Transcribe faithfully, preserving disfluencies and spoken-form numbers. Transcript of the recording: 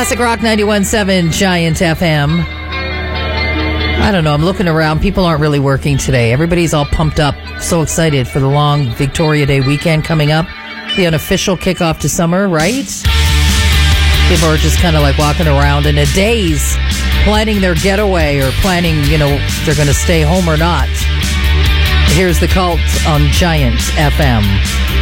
Classic Rock ninety-one point seven Giant F M. I don't know. I'm looking around. People aren't really working today. Everybody's all pumped up. So excited for the long Victoria Day weekend coming up. The unofficial kickoff to summer, right? People are just kind of like walking around in a daze, planning their getaway or planning, you know, if they're going to stay home or not. Here's The Cult on Giant F M.